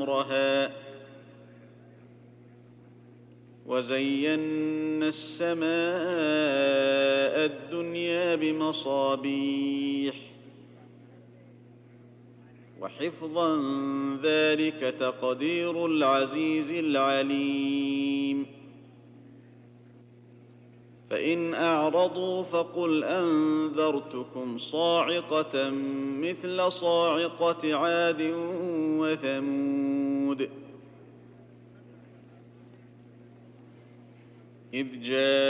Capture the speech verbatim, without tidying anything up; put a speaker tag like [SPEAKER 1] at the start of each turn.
[SPEAKER 1] أمرها وزينا السماء الدنيا بمصابيح وحفظا ذلك تقدير العزيز العليم فإن أعرضوا فقل أنذرتكم صاعقة مثل صاعقة عاد وثمود إذ جاء